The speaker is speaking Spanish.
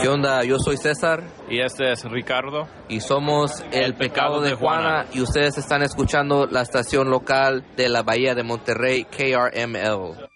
¿Qué onda? Yo soy César. Y este es Ricardo. Y somos El Pecado de Juana. Y ustedes están escuchando la estación local de la Bahía de Monterrey, KRML.